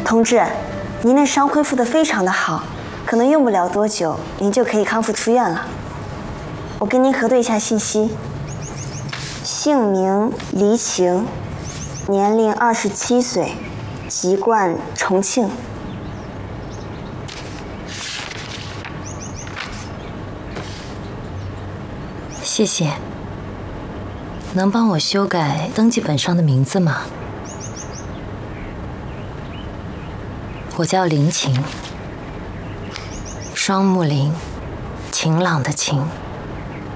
同志，您的伤恢复得非常的好，可能用不了多久，您就可以康复出院了。我跟您核对一下信息：姓名黎晴，年龄27岁，籍贯重庆。 谢谢。能帮我修改登记本上的名字吗？我叫林晴，双木林，晴朗的晴。